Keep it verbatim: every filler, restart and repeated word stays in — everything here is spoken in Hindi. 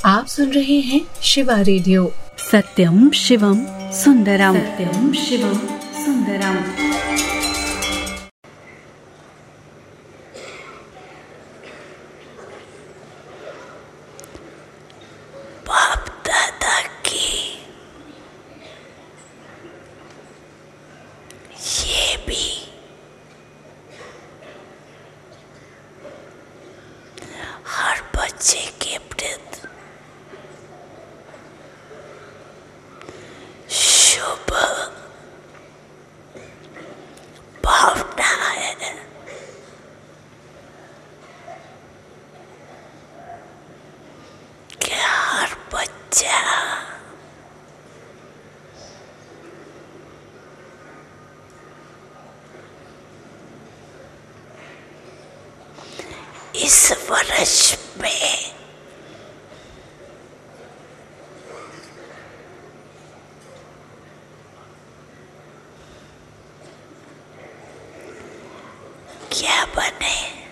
आप सुन रहे हैं शिवा रेडियो। सत्यम शिवम सुंदरम, सत्यम शिवम सुंदरम। बाप दादा की ये भी हर बच्चे के प्रति शुभ भावना है। कि हर बच्चा इस वर्ष में क्या बने।